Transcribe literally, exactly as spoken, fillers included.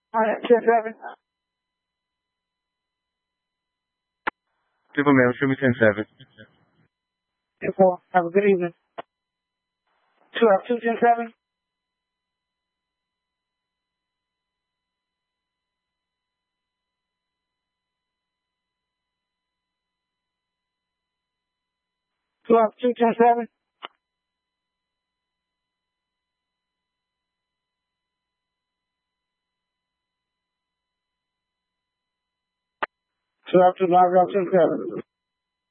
All right, ten seven. Super Mail, show me ten seven. ten four. Have a good evening. two F two ten seven. two F two ten seven. two F two nine ten seven.